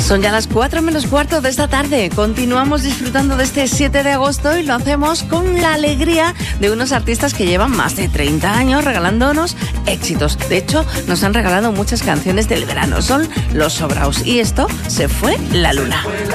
Son ya las 4 menos cuarto de esta tarde. Continuamos disfrutando de este 7 de agosto y lo hacemos con la alegría de unos artistas que llevan más de 30 años regalándonos éxitos. De hecho, nos han regalado muchas canciones del verano. Son Los Sobraos y esto, Se fue la luna.